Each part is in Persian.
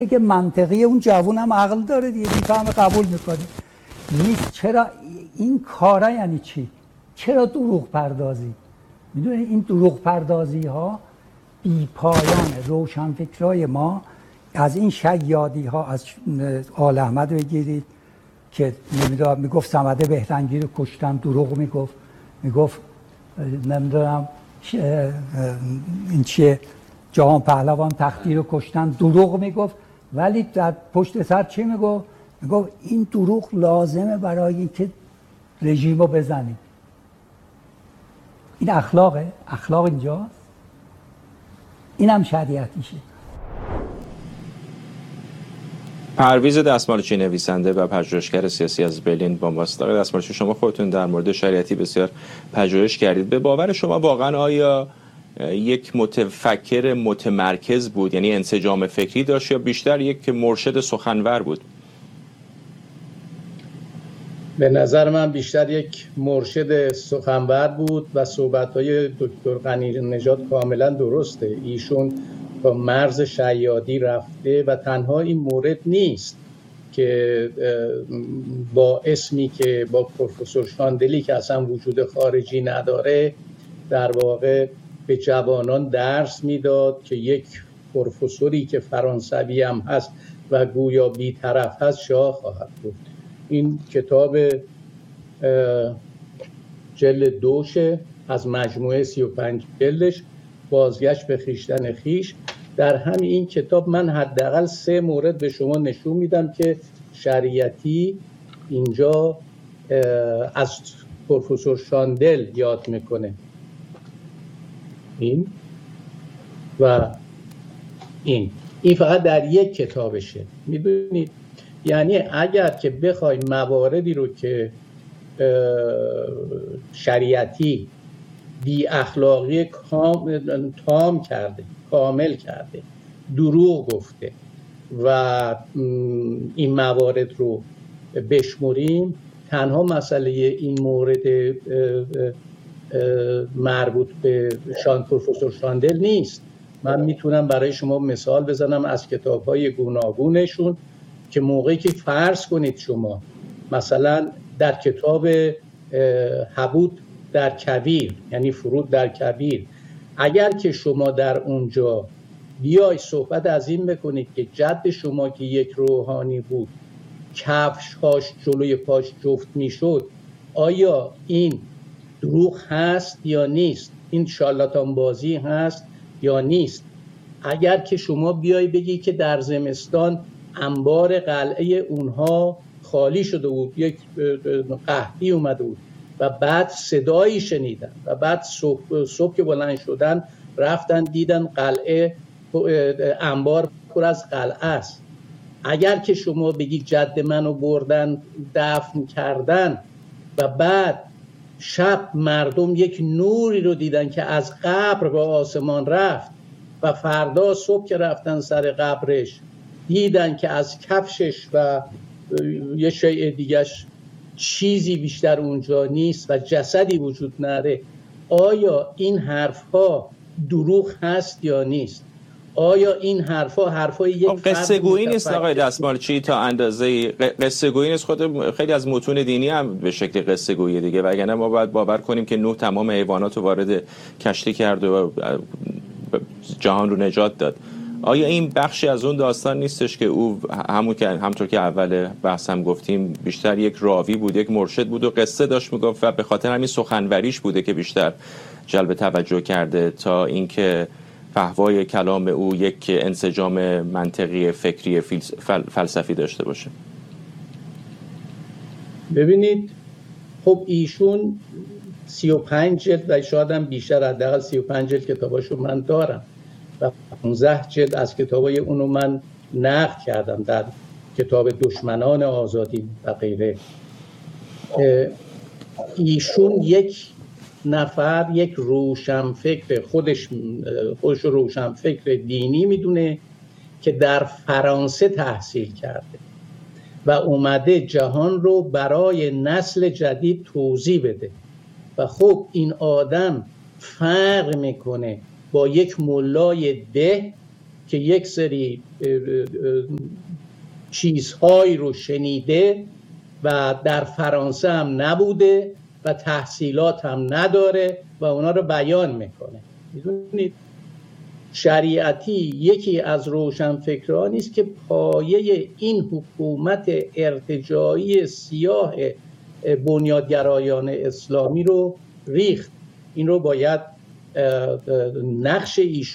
که منطقی اون جوون هم عقل داره دیگه، میفهمه قبول میکنه. نیست. چرا این کارا یعنی چی؟ چرا دروغ پردازی؟ میدونه این دروغ پردازی ها بی پایان. روشنفکرای ما از این شیادی ها، از آل احمد بگیرید که نمیدونم میگفت صمد بهرنگی رو کشتن، دروغ میگفت نمیدونم این چیه جهان پهلوان تختی رو کشتن، دروغ میگفت. ولی در پشت سر چی میگفت این دروغ لازمه برای اینکه رژیم رو بزنید. این اخلاقه؟ اخلاق اینجاست؟ این هم شریعتیشه. پرویز دستمالچی، نویسنده و پژوهشگر سیاسی از برلین با ماست. آقای دستمالچی، شما خودتون در مورد شریعتی بسیار پژوهش کردید. به باور شما واقعا آیا یک متفکر متمرکز بود، یعنی انسجام فکری داشت، یا بیشتر یک مرشد سخنور بود؟ به نظر من بیشتر یک مرشد سخنور بود و صحبت‌های دکتر غنی‌نژاد کاملا درسته. ایشون تا مرز شیادی رفته و تنها این مورد نیست که با اسمی که با پروفسور شاندلی که اصلا وجود خارجی نداره در واقع به جوانان درس میداد که یک پروفسوری که فرانسوی هم هست و گویا بی‌طرف هست شاه خواهد بود. این کتاب جلد 2 از مجموعه 35 جلدش، بازگشت به خویشتن خویش. در همین این کتاب من حداقل 3 مورد به شما نشون میدم که شریعتی اینجا از پروفسور شاندل یاد میکنه. این و این فقط در یک کتابشه. میدونید یعنی اگر که بخوای مواردی رو که شریعتی بی اخلاقی تام کرده، کامل کرده، دروغ گفته و این موارد رو بشمریم، تنها مسئله این مورد مربوط به پروفسور شاندل نیست. من میتونم برای شما مثال بزنم از کتاب‌های گوناگونشون که موقعی که فرض کنید شما مثلا در کتاب حبود در کبیر، یعنی فرود در کبیر، اگر که شما در اونجا بیای صحبت از این بکنید که جد شما که یک روحانی بود کفش‌هاش جلوی پاش جفت میشد، آیا این دروغ هست یا نیست؟ این شارلاتان بازی هست یا نیست؟ اگر که شما بیای بگی که در زمستان انبار قلعه اونها خالی شده بود، یک قحطی اومده بود و بعد صدایی شنیدن و بعد صبح که بلند شدن رفتن دیدن قلعه انبار پر از قلعه است. اگر که شما بگی جد منو بردن دفن کردن و بعد شب مردم یک نوری رو دیدن که از قبر به آسمان رفت و فردا صبح که رفتن سر قبرش دیدن که از کفشش و یه شیء دیگهش چیزی بیشتر اونجا نیست و جسدی وجود نداره، آیا این حرفها دروغ هست یا نیست؟ آیا این حرفای یک قصه گویی نیست آقای دستمالچی؟ تا اندازه قصه گویی نیست. خود خیلی از متون دینی هم به شکل قصه گویی دیگه، وگرنه ما باید باور کنیم که نوح تمام حیوانات رو وارد کشتی کرد و جهان رو نجات داد. آیا این بخشی از اون داستان نیستش که او همونطور که اول بحثم گفتیم بیشتر یک راوی بود، یک مرشد بود و قصه داشت میگفت و به خاطر همین سخنوریش بوده که بیشتر جلب توجه کرده تا اینکه فحوای کلام او یک انسجام منطقی فکری فلسفی داشته باشه؟ ببینید خب ایشون 35 جلد و شاید هم بیشتر، حداقل 35 جلد کتاباشو من دارم و 15 جلد از کتابای اونو من نقد کردم در کتاب دشمنان آزادی و غیره. ایشون یک نفر، یک روشنفکر، خودش روشنفکر دینی میدونه که در فرانسه تحصیل کرده و اومده جهان رو برای نسل جدید توضیح بده و خب این آدم فرق میکنه با یک ملای ده که یک سری چیزهایی رو شنیده و در فرانسه هم نبوده و تحصیلات هم نداره و اونا رو بیان میکنه. میدونید شریعتی یکی از روشنفکرانی است که پایه این حکومت ارتجاعی سیاه بنیادگرایان اسلامی رو ریخت. این رو باید نقش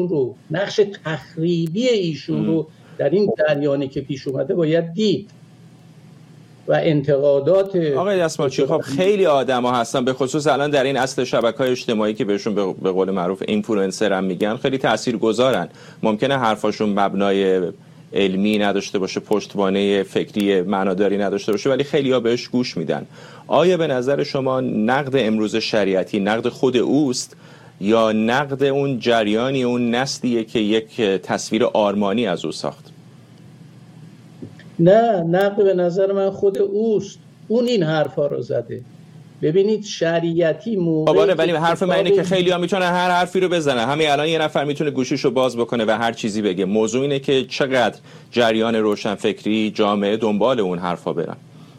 تخریبی ایشون رو در این جریانی که پیش اومده باید دید و انتقادات. آقای دستمالچی، خب خیلی آدما هستن به خصوص الان در این عصر شبکه‌های اجتماعی که بهشون به قول معروف اینفلوئنسر هم میگن، خیلی تاثیرگذارن. ممکنه حرفاشون مبنای علمی نداشته باشه، پشتوانه فکری معناداری نداشته باشه، ولی خیلی‌ها بهش گوش میدن. آیا به نظر شما نقد امروز شریعتی نقد خود اوست یا نقد اون جریانی، اون نسلیه که یک تصویر آرمانی از او ساخت؟ نه، نقد به نظر من خود اوست. اون این حرفا رو زده. ببینید شریعتی موقعی ولی حرف من اینه که خیلی‌ها میتونن هر حرفی رو بزنن. همین الان یه نفر میتونه گوشیشو باز بکنه و هر چیزی بگه. موضوع اینه که چقدر جریان روشنفکری، جامعه دنبال اون حرفا برن.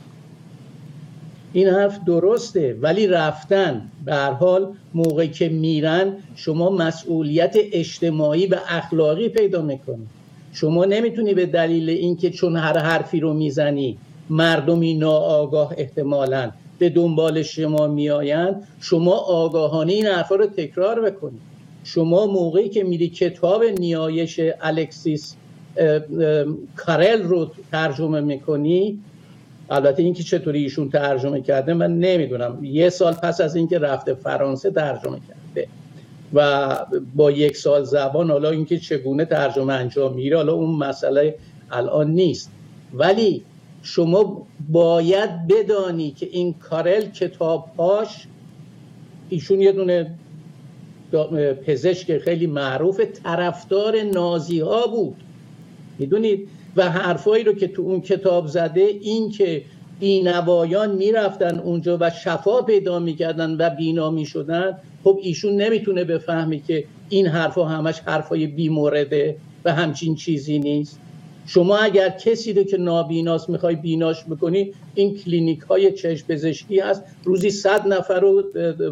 این حرف درسته، ولی رفتن. به هر حال موقعی که میرن شما مسئولیت اجتماعی و اخلاقی پیدا میکنی. شما نمیتونی به دلیل اینکه چون هر حرفی رو میزنی مردمی ناآگاه احتمالاً به دنبال شما میآیند، شما آگاهانه این حرفا رو تکرار بکنید. شما موقعی که میری کتاب نیایش الکسیس کارل رو ترجمه میکنی، البته اینکه چطوری ایشون ترجمه کرده من نمیدونم، 1 سال پس از اینکه رفته فرانسه ترجمه کرده و با 1 سال زبان، حالا اینکه چگونه ترجمه انجام میره حالا اون مسئله الان نیست، ولی شما باید بدانی که این کارل کتابهاش، ایشون یه دونه پزشک خیلی معروف، طرفدار نازی ها بود، میدونید، و حرفایی رو که تو اون کتاب زده این که بینوایان میرفتن اونجا و شفا پیدا میکردن و بینا میشدن، خب ایشون نمیتونه بفهمی که این حرفا همش حرفای بیمورده و همچین چیزی نیست. شما اگر کسی رو که نابیناست میخوای بیناش بکنی، این کلینیک های چشم پزشکی هست، روزی 100 نفر رو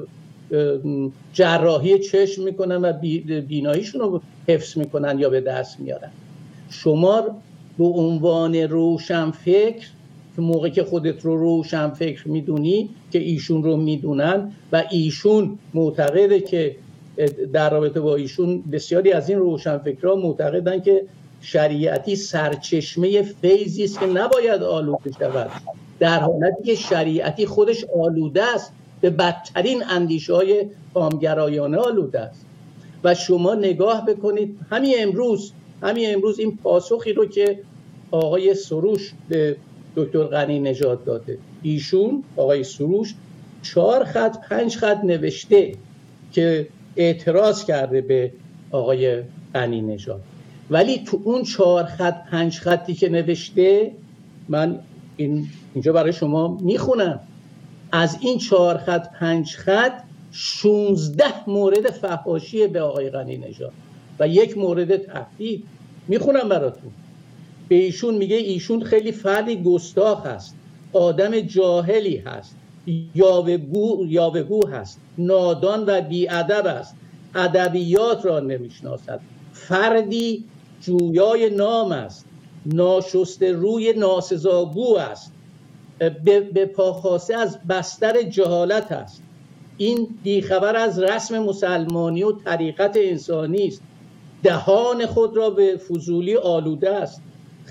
جراحی چشم میکنن و بیناییشون رو حفظ میکنن یا به دست میارن. شما به عنوان روشنفکر، که موقع که خودت رو روشنفکر میدونی که ایشون رو میدونن و ایشون معتقده که در رابطه با ایشون بسیاری از این روشنفکرها معتقدن که شریعتی سرچشمه فیضی است که نباید آلوده شود، در حالتی که شریعتی خودش آلوده است، به بدترین اندیشه‌های کامگرایانه آلوده است. و شما نگاه بکنید همین امروز این پاسخی رو که آقای سروش به دکتر غنی نژاد داده، ایشون آقای سروش 4 خط 5 خط نوشته که اعتراض کرده به آقای غنی نژاد، ولی تو اون 4 خط 5 خطی که نوشته، من اینجا برای شما میخونم، از این 4 خط 5 خط 16 مورد فحاشی به آقای غنی نژاد و 1 مورد تهدید. میخونم براتون. به ایشون میگه ایشون خیلی فردی گستاخ هست، آدم جاهلی هست، یاوه‌گو هست، نادان و بی‌ادب است، ادبیات را نمیشناسد، فردی جویای نام است، ناشسته روی ناسزاگو است، به پاخاسته از بستر جهالت است، این بیخبر از رسم مسلمانی و طریقت انسانی است، دهان خود را به فضولی آلوده است،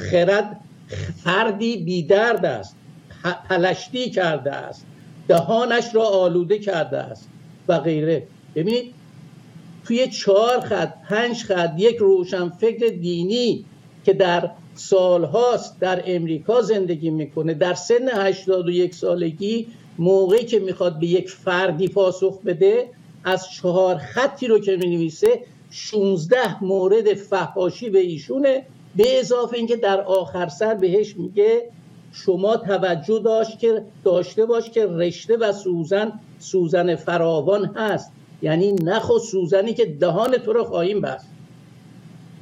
فردی بیدرد است، پلشتی کرده است، دهانش را آلوده کرده است و غیره. ببینید توی 4 خط 5 خط یک روشنفکر دینی که در سالهاست در امریکا زندگی میکنه، در سن 81 سالگی، موقعی که میخواد به یک فردی پاسخ بده، از 4 خطی رو که مینویسه 16 مورد فحاشی به ایشونه، به اضافه اینکه در آخر سر بهش میگه شما توجه داشته باش که رشته و سوزن فراوان هست، یعنی نخو سوزنی که دهان تو رو خواهیم بست.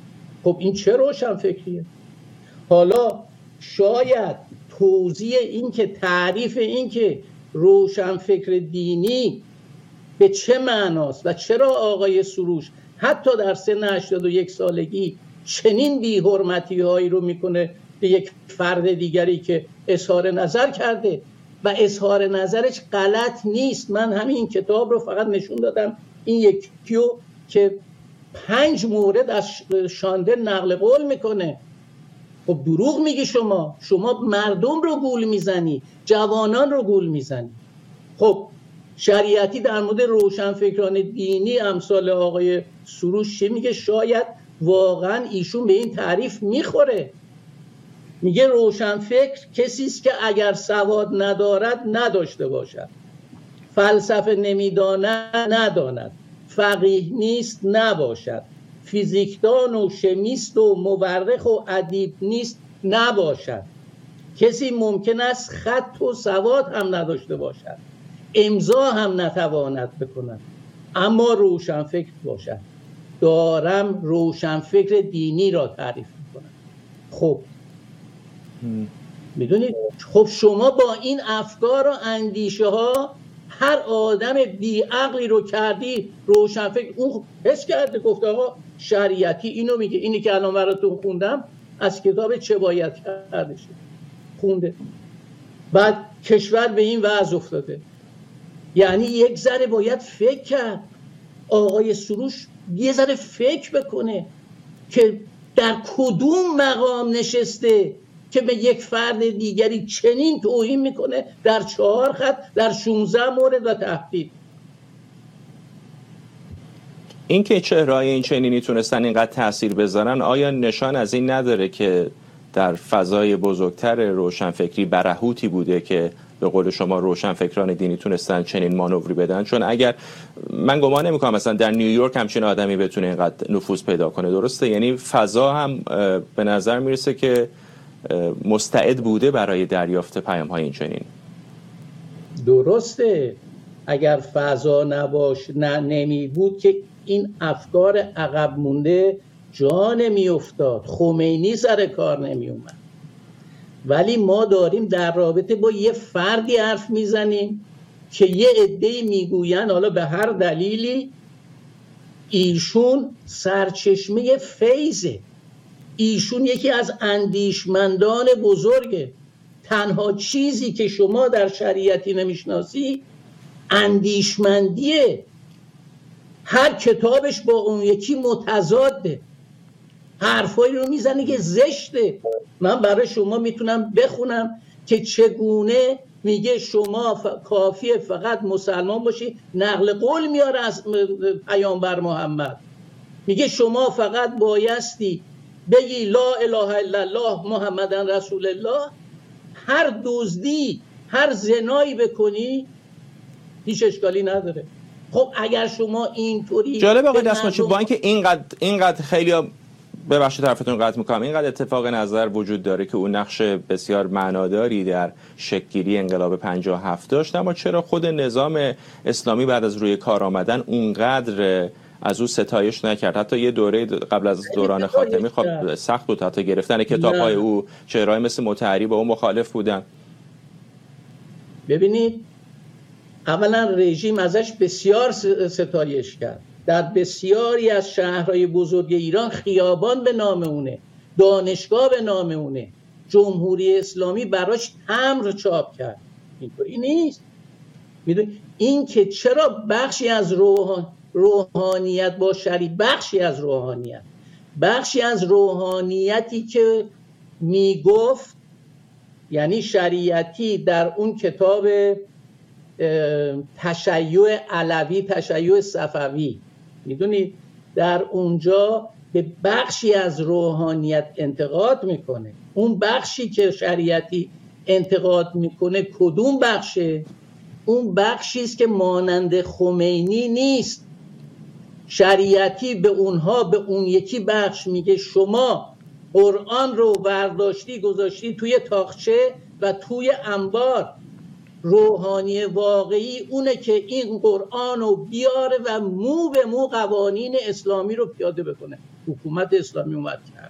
خب این چه روشن فکریه؟ حالا شاید توضیح این که تعریف این که روشن فکر دینی به چه معناست و چرا آقای سروش حتی در سن 81 سالگی چنین بی‌حرمتی هایی رو میکنه به یک فرد دیگری که اظهار نظر کرده و اظهار نظرش غلط نیست. من همین کتاب رو فقط نشون دادم، این یکیو که 5 مورد از شاندل نقل قول میکنه. خب دروغ میگی شما مردم رو گول میزنی، جوانان رو گول میزنی. خب شریعتی در مورد روشنفکران دینی امثال آقای سروش چی میگه؟ شاید واقعا ایشون به این تعریف میخوره. میگه روشنفکر کسی است که اگر سواد ندارد نداشته باشد، فلسفه نمیداند نداند، فقیه نیست نباشد، فیزیکدان و شمیست و مورخ و ادیب نیست نباشد. کسی ممکن است خط و سواد هم نداشته باشد، امضا هم نتواند بکند، اما روشنفکر باشد. دارم روشنفکر دینی را تعریف میکنم. خب میدونید، خب شما با این افکار و اندیشه ها هر آدم بیعقلی رو کردی روشنفکر. اون حس کرده، گفته آقا شریعتی اینو میگه، اینی که الان براتون خوندم از کتاب چه باید کرده شد خونده. بعد کشور به این وضع افتاده. یعنی یک ذره باید فکر کرد. آقای سروش یه ذره فکر بکنه که در کدوم مقام نشسته که به یک فرد دیگری چنین توهین میکنه در 4 خط، در 16 مورد و تهدید. این که چهره‌های این چنینی تونستن اینقدر تأثیر بذارن، آیا نشان از این نداره که در فضای بزرگتر روشنفکری برهوتی بوده که به قول شما روشنفکران دینی تونستن چنین مانوری بدن؟ چون اگر من گمان نمی‌کنم مثلا در نیویورک همچین آدمی بتونه اینقدر نفوذ پیدا کنه. درسته؟ یعنی فضا هم به نظر میرسه که مستعد بوده برای دریافت پیام‌های این چنین. درسته. اگر فضا نمی بود که این افکار عقب مونده جا نمی افتاد، خمینی سر کار نمی اومد. ولی ما داریم در رابطه با یه فردی حرف میزنیم که یه عده‌ای میگوین حالا به هر دلیلی ایشون سرچشمه فیضه، ایشون یکی از اندیشمندان بزرگه. تنها چیزی که شما در شریعتی نمیشناسی اندیشمندیه. هر کتابش با اون یکی متضاده، حرفایی رو میزنه که زشته. من برای شما میتونم بخونم که چگونه میگه شما کافیه فقط مسلمان باشی. نقل قول میاره از پیامبر محمد، میگه شما فقط بایستی بگی لا اله الا الله محمدن رسول الله. هر دزدی، هر زنایی بکنی هیچ اشکالی نداره. خب اگر شما اینطوری جالب آقای دستماچی، با اینکه اینقدر خیلی ببخشید طرفتون قطع میکنم، اینقدر اتفاق نظر وجود داره که اون نقش بسیار معناداری در شکل‌گیری انقلاب 57 داشت، اما چرا خود نظام اسلامی بعد از روی کار آمدن اونقدر از او ستایش نکرد؟ حتی یه دوره قبل از دوران خاتمی خب سخت بود حتی گرفتن کتاب‌های او، چهره‌ای مثل مطهری با او مخالف بودن. ببینید، اولا رژیم ازش بسیار ستایش کرد. در بسیاری از شهرهای بزرگ ایران خیابان به نام اونه، دانشگاه به نام اونه، جمهوری اسلامی براش تمبر چاپ کرد. اینطوری نیست. میدونی این که چرا بخشی از روحانیت با بخشی از روحانیتی که میگفت، یعنی شریعتی در اون کتاب تشیع علوی، تشیع صفوی، میدونید در اونجا به بخشی از روحانیت انتقاد میکنه. اون بخشی که شریعتی انتقاد میکنه کدوم بخشه؟ اون بخشی است که مانند خمینی نیست. شریعتی به اونها، به اون یکی بخش میگه شما قرآن رو برداشتی گذاشتی توی تاقچه و توی انبار. روحانی واقعی اونه که این قرآن رو بیاره و مو به مو قوانین اسلامی رو پیاده بکنه. حکومت اسلامی اومد کرد.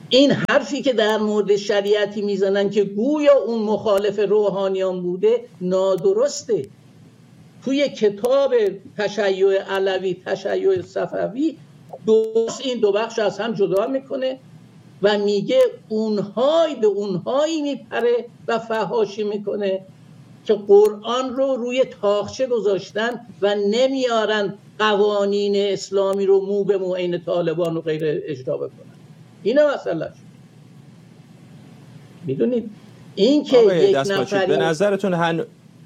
این حرفی که در مورد شریعتی میزنن که گویا اون مخالف روحانیان بوده نادرسته. توی کتاب تشیع علوی، تشیع صفوی، درست این دو بخش از هم جدا میکنه و میگه اونهایی به اونهایی میپره و فحاشی میکنه که قرآن رو روی تاخچه گذاشتن و نمیارن قوانین اسلامی رو مو به مو عین طالبان و غیر اجرا بکنن. اینه مسئله. میدونید این که یک نفری به نظرتون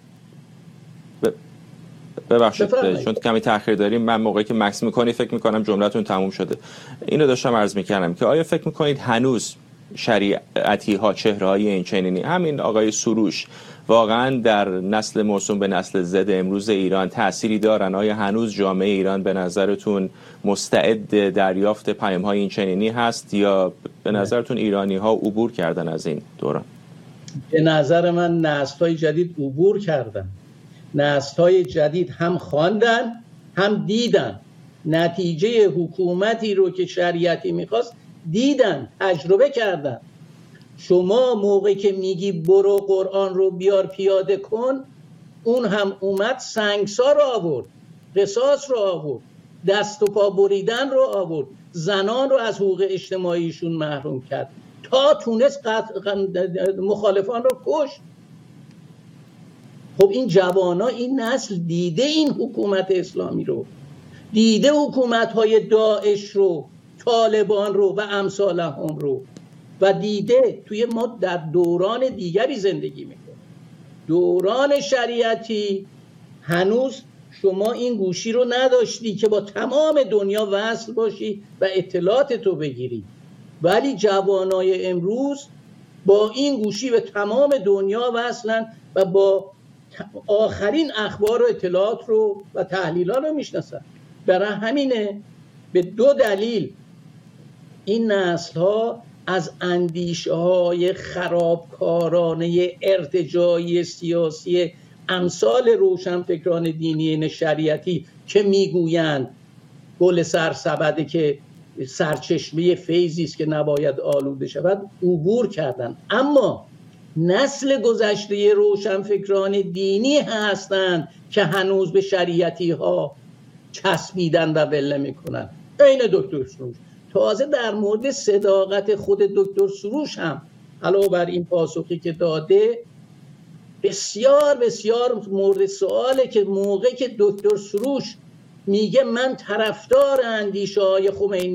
ببخشید چون کمی تأخیر داریم، من موقعی که مکس میکنی فکر میکنم جملتون تموم شده. اینو داشتم عرض میکردم که آیا فکر میکنید هنوز شریعتی ها، چهره های این چنینی، همین آقای سروش، واقعا در نسل موسوم به نسل زد امروز ایران تأثیری دارن؟ آیا هنوز جامعه ایران به نظرتون مستعد دریافت پیام های این چنینی هست یا به نظرتون ایرانی ها عبور کردن از این دوران؟ به نظر من نسل های جدید عبور کردن. نسل‌های جدید هم خواندن هم دیدن، نتیجه حکومتی رو که شریعتی میخواست دیدن، تجربه کردن. شما موقعی که میگی برو قرآن رو بیار پیاده کن، اون هم اومد سنگسار رو آورد، قصاص رو آورد، دست و پا بریدن رو آورد، زنان رو از حقوق اجتماعیشون محروم کرد تا تونست مخالفان رو کشت. خب این جوانا، این نسل دیده این حکومت اسلامی رو، دیده حکومت‌های داعش رو، طالبان رو و امثالهم رو، و دیده توی ما در دوران دیگری زندگی میکنه. دوران شریعتی هنوز شما این گوشی رو نداشتی که با تمام دنیا وصل باشی و اطلاعات تو بگیری، ولی جوانای امروز با این گوشی به تمام دنیا وصلن و با آخرین اخبار و اطلاعات رو و تحلیلات رو میشناسن. برای همینه به دو دلیل این نسل ها از اندیشه های خرابکارانه ارتجاعی سیاسی امثال روشنفکران دینی شریعتی که میگویند گل سرسبده که سرچشمه فیضی است که نباید آلوده شود، عبور کردن. اما نسل گذشته روشنفکران دینی هستند که هنوز به شریعتی ها چسبیدن و ول میکنن. این دکتر سروش تازه در مورد صداقت خود دکتر سروش هم علاوه بر این پاسخی که داده بسیار بسیار مورد سواله که موقعی که دکتر سروش میگه من طرفدار اندیشه های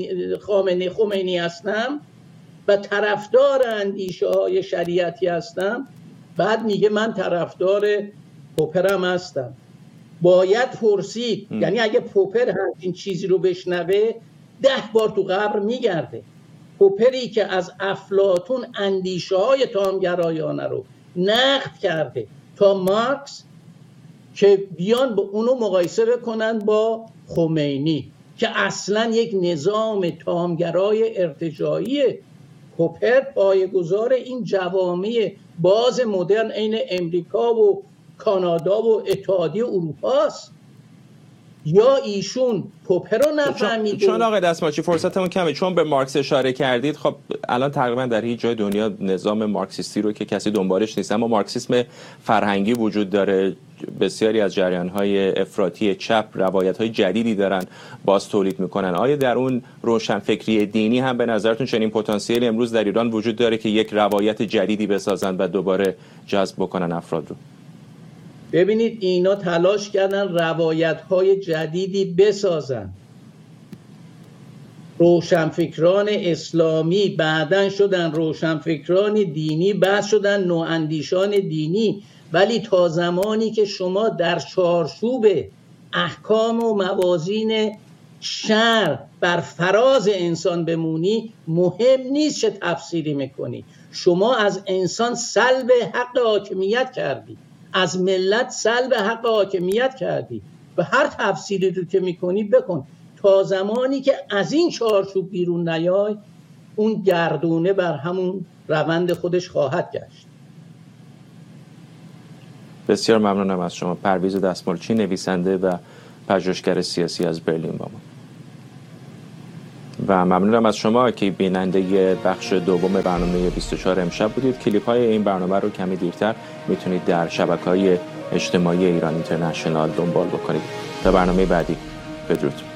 خمینی هستم و طرفدار اندیشه های شریعتی هستم، بعد میگه من طرفدار پوپرم هستم. باید پرسید یعنی اگه پوپر همچین چیزی رو بشنوه 10 بار تو قبر میگرده. پوپری که از افلاطون اندیشه های تامگرایانه رو نقد کرده تا مارکس که بیان با اونو مقایسه بکنن با خمینی که اصلا یک نظام تامگرای ارتجاعیه. پوپر پایه‌گذار این جوامع باز مدرن عین امریکا و کانادا و اتحادیه اروپا است. یا ایشون پوپر رو نفهمیده؟ چون آقای دستماچی فرصتمون کمه، چون به مارکس اشاره کردید، خب الان تقریبا در هیچ جای دنیا نظام مارکسیستی رو که کسی دنبالش نیست، اما مارکسیسم فرهنگی وجود داره. بسیاری از جریان‌های افراطی چپ روایت‌های جدیدی دارن باز تولید میکنن. آیا در اون روشنفکری دینی هم به نظرتون چنین پتانسیلی امروز در ایران وجود داره که یک روایت جدیدی بسازن و دوباره جذب بکنن افراد رو؟ ببینید اینا تلاش کردن روایت‌های جدیدی بسازن. روشنفکران اسلامی بعدن شدن روشنفکران دینی، بعد شدن نواندیشان دینی، ولی تا زمانی که شما در چارچوب احکام و موازین شرع بر فراز انسان بمونی، مهم نیست چه تفسیری میکنی. شما از انسان سلب حق حاکمیت کردی، از ملت سلب حق حاکمیت کردی و هر تفسیری رو که میکنی بکن. تا زمانی که از این چارچوب بیرون نیای، اون گردونه بر همون روند خودش خواهد گشت. بسیار ممنونم از شما. پرویز دستمالچی، نویسنده و پژوهشگر سیاسی از برلین با ما. و ممنونم از شما که بیننده بخش دوم برنامه 24 امشب بودید. کلیپ های این برنامه رو کمی دیرتر میتونید در شبکه‌های اجتماعی ایران اینترنشنال دنبال بکنید. تا برنامه بعدی، بدرود.